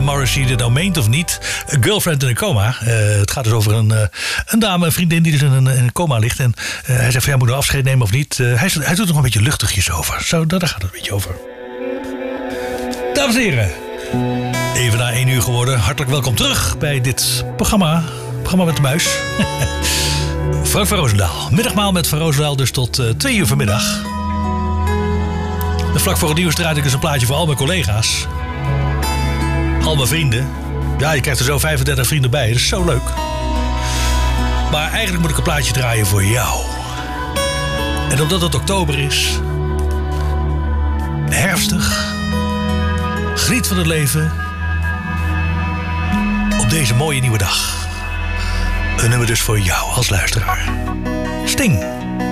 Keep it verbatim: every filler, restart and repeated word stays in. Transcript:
Morrissey dit nou meent of niet. A Girlfriend in a Coma. Uh, het gaat dus over een, uh, een dame, een vriendin die dus in een, in een coma ligt. En uh, hij zegt van, ja, moet er afscheid nemen of niet? Uh, hij, hij doet er nog een beetje luchtigjes over. Zo, daar gaat het een beetje over. Dames en heren, even na één uur geworden. Hartelijk welkom terug bij dit programma. Programma met de muis. Frank van Roosendaal. Middagmaal met Van Roosendaal dus tot uh, twee uur vanmiddag. En vlak voor het nieuws draait ik eens een plaatje voor al mijn collega's. Al mijn vrienden. Ja, je krijgt er zo vijfendertig vrienden bij. Dat is zo leuk. Maar eigenlijk moet ik een plaatje draaien voor jou. En omdat het oktober is. Herfstig. Geniet van het leven. Op deze mooie nieuwe dag. Een nummer dus voor jou als luisteraar. Sting.